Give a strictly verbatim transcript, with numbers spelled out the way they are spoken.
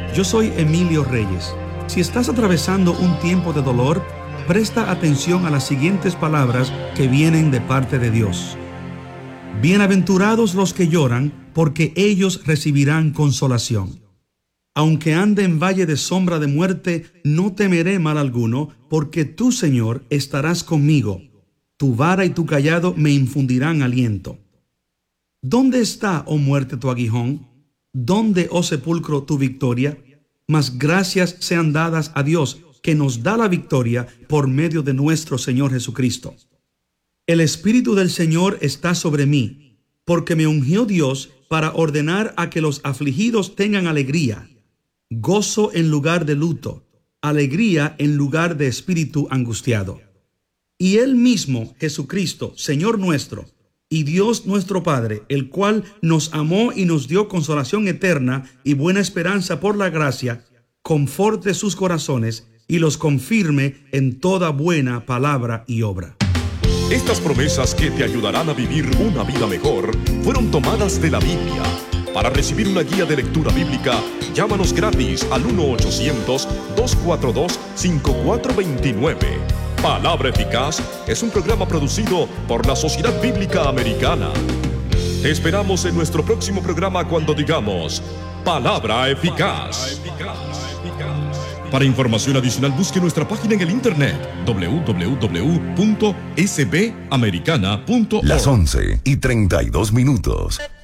Yo soy Emilio Reyes. Si estás atravesando un tiempo de dolor, presta atención a las siguientes palabras que vienen de parte de Dios. Bienaventurados los que lloran, porque ellos recibirán consolación. Aunque ande en valle de sombra de muerte, no temeré mal alguno, porque tú, Señor, estarás conmigo. Tu vara y tu cayado me infundirán aliento. ¿Dónde está, oh muerte, tu aguijón? ¿Dónde, oh sepulcro, tu victoria? Mas gracias sean dadas a Dios, que nos da la victoria por medio de nuestro Señor Jesucristo. El Espíritu del Señor está sobre mí, porque me ungió Dios para ordenar a que los afligidos tengan alegría, gozo en lugar de luto, alegría en lugar de espíritu angustiado. Y Él mismo, Jesucristo, Señor nuestro, y Dios nuestro Padre, el cual nos amó y nos dio consolación eterna y buena esperanza por la gracia, conforte sus corazones y los confirme en toda buena palabra y obra. Estas promesas que te ayudarán a vivir una vida mejor fueron tomadas de la Biblia. Para recibir una guía de lectura bíblica, llámanos gratis al uno ochocientos, dos cuatro dos, cinco cuatro dos nueve. Palabra Eficaz es un programa producido por la Sociedad Bíblica Americana. Te esperamos en nuestro próximo programa cuando digamos Palabra Eficaz. Para información adicional, busque nuestra página en el internet doble u doble u doble u punto s b americana punto org. Las once y treinta y dos minutos.